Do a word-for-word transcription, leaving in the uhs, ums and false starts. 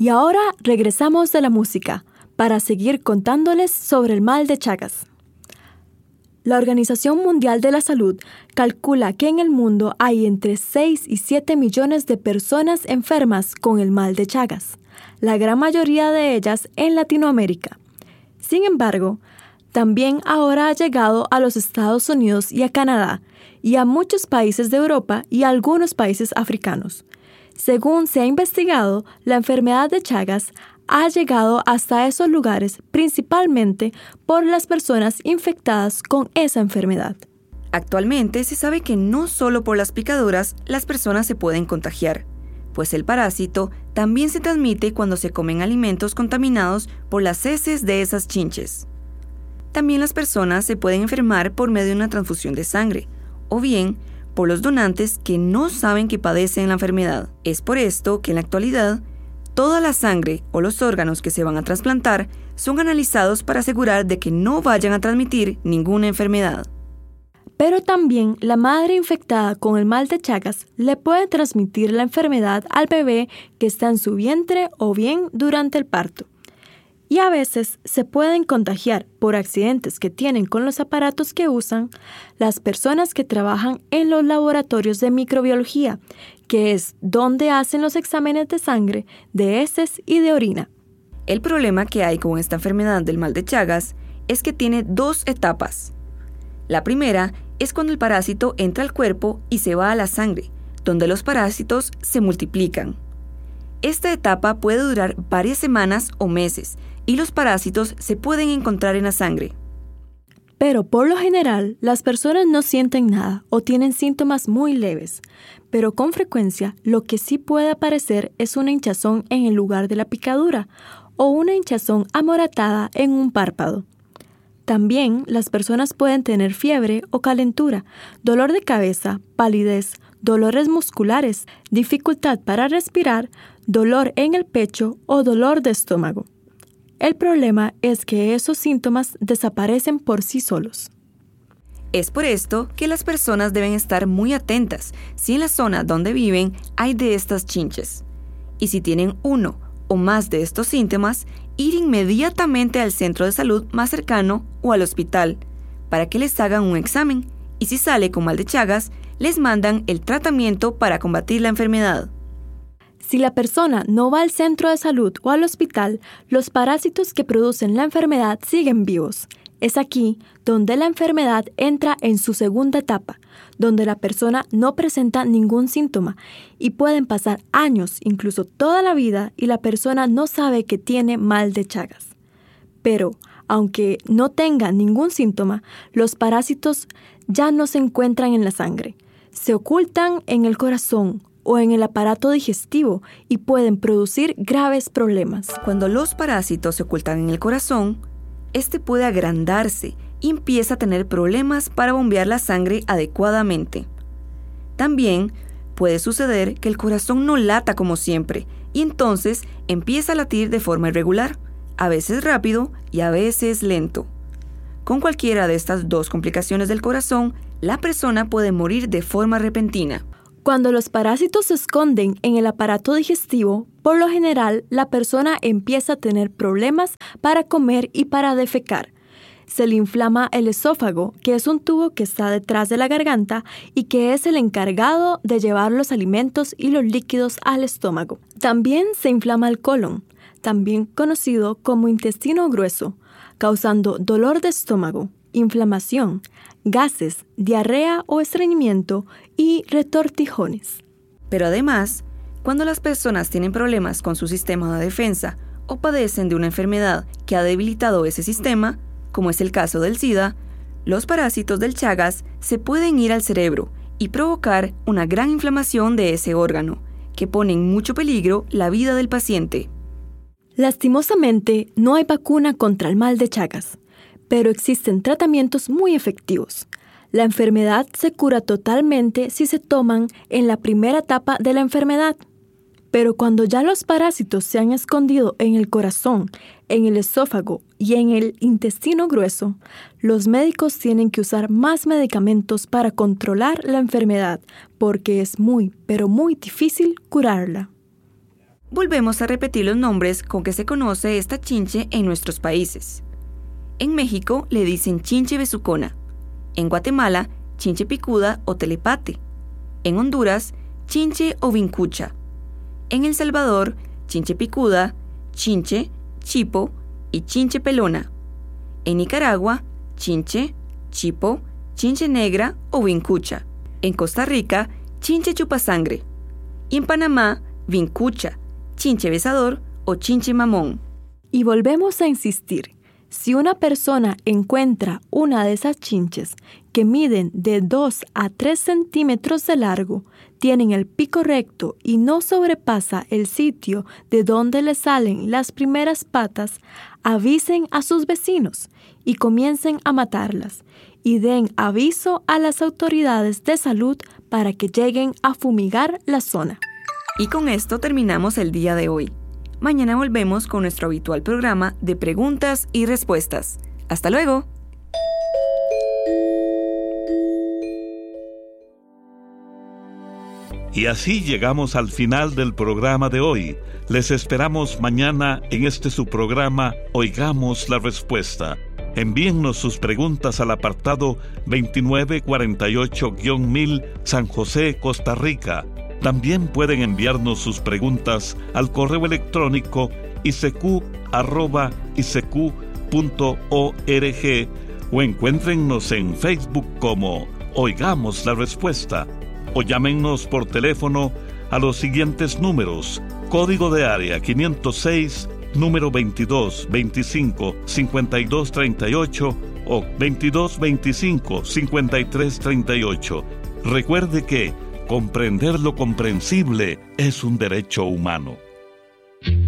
Y ahora regresamos de la música para seguir contándoles sobre el mal de Chagas. La Organización Mundial de la Salud calcula que en el mundo hay entre seis y siete millones de personas enfermas con el mal de Chagas, la gran mayoría de ellas en Latinoamérica. Sin embargo, también ahora ha llegado a los Estados Unidos y a Canadá, y a muchos países de Europa y a algunos países africanos. Según se ha investigado, la enfermedad de Chagas ha llegado hasta esos lugares principalmente por las personas infectadas con esa enfermedad. Actualmente se sabe que no solo por las picaduras las personas se pueden contagiar, pues el parásito también se transmite cuando se comen alimentos contaminados por las heces de esas chinches. También las personas se pueden enfermar por medio de una transfusión de sangre, o bien por los donantes que no saben que padecen la enfermedad. Es por esto que en la actualidad, toda la sangre o los órganos que se van a trasplantar son analizados para asegurar de que no vayan a transmitir ninguna enfermedad. Pero también la madre infectada con el mal de Chagas le puede transmitir la enfermedad al bebé que está en su vientre o bien durante el parto. Y a veces se pueden contagiar por accidentes que tienen con los aparatos que usan las personas que trabajan en los laboratorios de microbiología, que es donde hacen los exámenes de sangre, de heces y de orina. El problema que hay con esta enfermedad del mal de Chagas es que tiene dos etapas. La primera es cuando el parásito entra al cuerpo y se va a la sangre, donde los parásitos se multiplican. Esta etapa puede durar varias semanas o meses y los parásitos se pueden encontrar en la sangre. Pero por lo general, las personas no sienten nada o tienen síntomas muy leves, pero con frecuencia lo que sí puede aparecer es una hinchazón en el lugar de la picadura o una hinchazón amoratada en un párpado. También las personas pueden tener fiebre o calentura, dolor de cabeza, palidez, dolores musculares, dificultad para respirar, dolor en el pecho o dolor de estómago. El problema es que esos síntomas desaparecen por sí solos. Es por esto que las personas deben estar muy atentas si en la zona donde viven hay de estas chinches. Y si tienen uno o más de estos síntomas, ir inmediatamente al centro de salud más cercano o al hospital para que les hagan un examen y si sale con mal de Chagas, les mandan el tratamiento para combatir la enfermedad. Si la persona no va al centro de salud o al hospital, los parásitos que producen la enfermedad siguen vivos. Es aquí donde la enfermedad entra en su segunda etapa, donde la persona no presenta ningún síntoma y pueden pasar años, incluso toda la vida, y la persona no sabe que tiene mal de Chagas. Pero, aunque no tenga ningún síntoma, los parásitos ya no se encuentran en la sangre. Se ocultan en el corazón o en el aparato digestivo y pueden producir graves problemas. Cuando los parásitos se ocultan en el corazón, este puede agrandarse y empieza a tener problemas para bombear la sangre adecuadamente. También puede suceder que el corazón no lata como siempre y entonces empieza a latir de forma irregular, a veces rápido y a veces lento. Con cualquiera de estas dos complicaciones del corazón, la persona puede morir de forma repentina. Cuando los parásitos se esconden en el aparato digestivo, por lo general la persona empieza a tener problemas para comer y para defecar. Se le inflama el esófago, que es un tubo que está detrás de la garganta y que es el encargado de llevar los alimentos y los líquidos al estómago. También se inflama el colon, también conocido como intestino grueso, causando dolor de estómago, inflamación, gases, diarrea o estreñimiento y retortijones. Pero además, cuando las personas tienen problemas con su sistema de defensa o padecen de una enfermedad que ha debilitado ese sistema, como es el caso del SIDA, los parásitos del Chagas se pueden ir al cerebro y provocar una gran inflamación de ese órgano, que pone en mucho peligro la vida del paciente. Lastimosamente, no hay vacuna contra el mal de Chagas, pero existen tratamientos muy efectivos. La enfermedad se cura totalmente si se toman en la primera etapa de la enfermedad. Pero cuando ya los parásitos se han escondido en el corazón, en el esófago y en el intestino grueso, los médicos tienen que usar más medicamentos para controlar la enfermedad, porque es muy, pero muy difícil curarla. Volvemos a repetir los nombres con que se conoce esta chinche en nuestros países. En México le dicen chinche besucona. En Guatemala, chinche picuda o telepate. En Honduras, chinche o vincucha. En El Salvador, chinche picuda, chinche, chipo y chinche pelona. En Nicaragua, chinche, chipo, chinche negra o vincucha. En Costa Rica, chinche chupasangre. Y en Panamá, vincucha, chinche besador o chinche mamón. Y volvemos a insistir. Si una persona encuentra una de esas chinches que miden de dos a tres centímetros de largo, tienen el pico recto y no sobrepasa el sitio de donde le salen las primeras patas, avisen a sus vecinos y comiencen a matarlas y den aviso a las autoridades de salud para que lleguen a fumigar la zona. Y con esto terminamos el día de hoy. Mañana volvemos con nuestro habitual programa de preguntas y respuestas. ¡Hasta luego! Y así llegamos al final del programa de hoy. Les esperamos mañana en este su programa Oigamos la Respuesta. Envíennos sus preguntas al apartado veintinueve cuarenta y ocho mil San José, Costa Rica. También pueden enviarnos sus preguntas al correo electrónico i c q arroba i c q punto org o encuéntrennos en Facebook como Oigamos la Respuesta o llámennos por teléfono a los siguientes números: código de área quinientos seis, número veintidós veinticinco cincuenta y dos treinta y ocho o veintidós veinticinco cincuenta y tres treinta y ocho. Recuerde que comprender lo comprensible es un derecho humano.